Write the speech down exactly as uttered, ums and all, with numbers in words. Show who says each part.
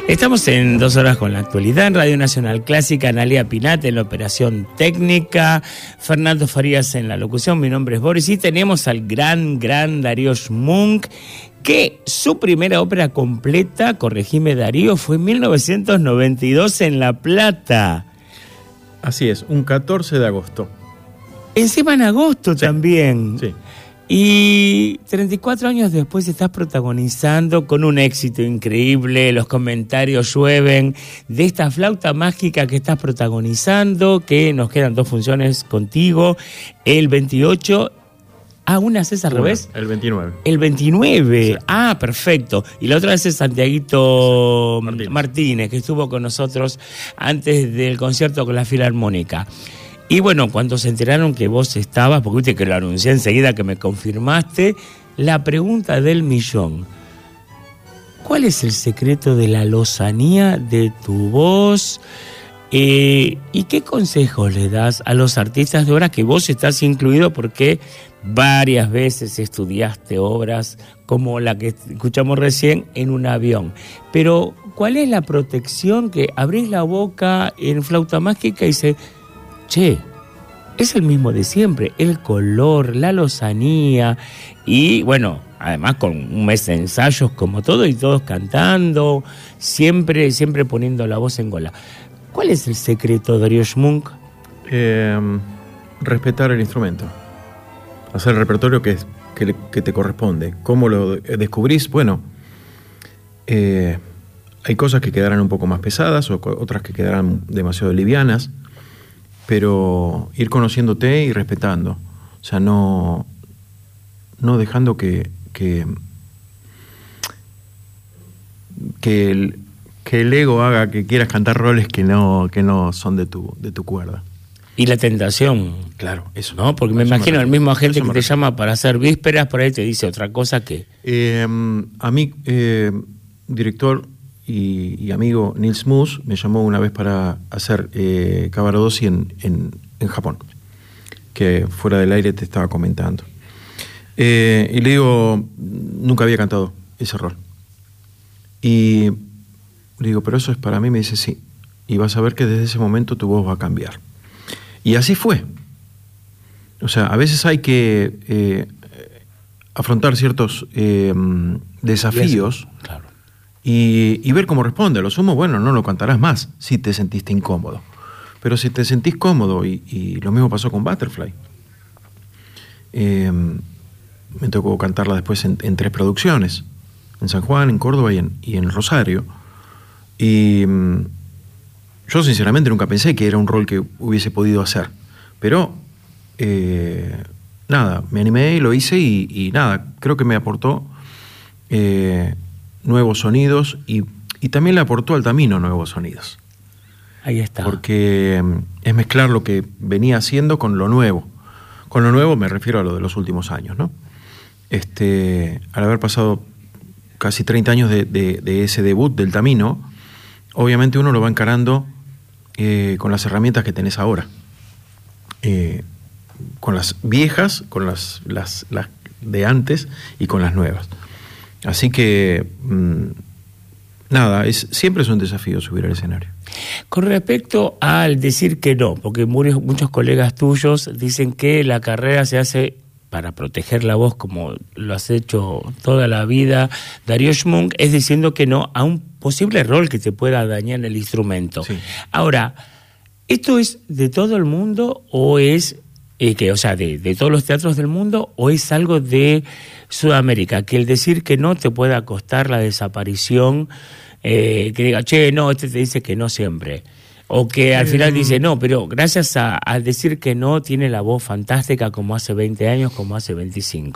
Speaker 1: Estamos en Dos Horas con la Actualidad en Radio Nacional Clásica, Analia Pinate en la operación técnica, Fernando Farías en la locución, mi nombre es Boris y tenemos al gran, gran Darío Schmunk, que su primera ópera completa, corregime Darío, fue en mil novecientos noventa y dos en La Plata.
Speaker 2: Así es, un catorce de agosto.
Speaker 1: Encima en agosto sí. También.
Speaker 2: Sí.
Speaker 1: Y treinta y cuatro años después estás protagonizando con un éxito increíble, los comentarios llueven de esta flauta mágica que estás protagonizando, que nos quedan dos funciones contigo, el veintiocho, ah, una es al revés.
Speaker 2: El veintinueve.
Speaker 1: El veintinueve, sí. Ah, perfecto. Y la otra vez es Santiaguito Martínez. Martínez, que estuvo con nosotros antes del concierto con la Filarmónica. Y bueno, cuando se enteraron que vos estabas, porque viste que lo anuncié enseguida que me confirmaste, la pregunta del millón. ¿Cuál es el secreto de la lozanía de tu voz? Eh, ¿Y qué consejos le das a los artistas de obras que vos estás incluido? Porque varias veces estudiaste obras como la que escuchamos recién en un avión. Pero, ¿cuál es la protección que abrís la boca en flauta mágica y se... Che, es el mismo de siempre, el color, la lozanía y bueno, además con un mes de ensayos como todo y todos cantando, siempre, siempre poniendo la voz en gola. ¿Cuál es el secreto, Darío Schmunk?
Speaker 2: Eh, respetar el instrumento, hacer el repertorio que, que, que te corresponde. ¿Cómo lo descubrís? Bueno, eh, hay cosas que quedarán un poco más pesadas, o otras que quedarán demasiado livianas. Pero ir conociéndote y respetando, o sea, no, no dejando que que, que, el, que el ego haga que quieras cantar roles que no, que no son de tu, de tu cuerda.
Speaker 1: Y la tentación,
Speaker 2: claro, eso.
Speaker 1: ¿no? Porque me imagino me el mismo agente que te llama para hacer vísperas, por ahí te dice otra cosa que...
Speaker 2: Eh, a mí, eh, director... Y, y amigo Nils Mus me llamó una vez para hacer eh, Cavaradossi en, en, en Japón, que fuera del aire te estaba comentando. Eh, y le digo, nunca había cantado ese rol. Y le digo, pero eso es para mí, me dice, sí. Y vas a ver que desde ese momento tu voz va a cambiar. Y así fue. O sea, a veces hay que eh, afrontar ciertos eh, desafíos.
Speaker 1: Claro.
Speaker 2: Y, y ver cómo responde. A lo sumo, bueno, no lo cantarás más si te sentiste incómodo. Pero si te sentís cómodo, y, y lo mismo pasó con Butterfly. Eh, me tocó cantarla después en, en tres producciones, en San Juan, en Córdoba y en, y en Rosario. Y um, yo sinceramente nunca pensé que era un rol que hubiese podido hacer. Pero, eh, nada, me animé y lo hice y, y nada, creo que me aportó... Eh, nuevos sonidos y, y también le aportó al Tamino nuevos sonidos.
Speaker 1: Ahí está.
Speaker 2: Porque es mezclar lo que venía haciendo con lo nuevo. Con lo nuevo me refiero a lo de los últimos años, ¿no? Este, al haber pasado casi treinta años de, de, de ese debut del Tamino, obviamente uno lo va encarando eh, con las herramientas que tenés ahora. Eh, con las viejas, con las, las, las de antes y con las nuevas. Así que, mmm, nada, es, siempre es un desafío subir al escenario.
Speaker 1: Con respecto al decir que no, porque muchos, muchos colegas tuyos dicen que la carrera se hace para proteger la voz, como lo has hecho toda la vida, Darío Schmunk, es diciendo que no a un posible rol que te pueda dañar el instrumento. Sí. Ahora, ¿esto es de todo el mundo o es... Eh, que, o sea, de, de todos los teatros del mundo, o es algo de Sudamérica, que el decir que no te pueda costar la desaparición, eh, que diga, che, no, este te dice que no siempre, o que al final dice no, pero gracias a, a decir que no tiene la voz fantástica como hace veinte años, como hace veinticinco.